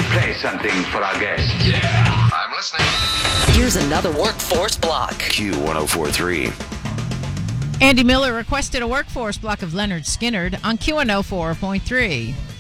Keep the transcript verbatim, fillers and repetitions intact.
play something for our guests? Yeah, I'm listening. Here's another workforce block. Q one oh four three. Andy Miller requested a workforce block of Leonard Skinnard on Q one oh four point three.